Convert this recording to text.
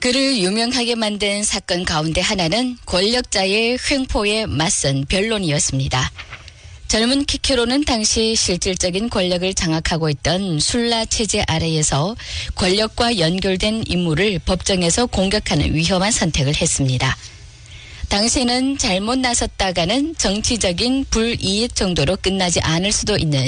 그를 유명하게 만든 사건 가운데 하나는 권력자의 횡포에 맞선 변론이었습니다. 젊은 키케로는 당시 실질적인 권력을 장악하고 있던 술라 체제 아래에서 권력과 연결된 인물을 법정에서 공격하는 위험한 선택을 했습니다. 당시에는 잘못 나섰다가는 정치적인 불이익 정도로 끝나지 않을 수도 있는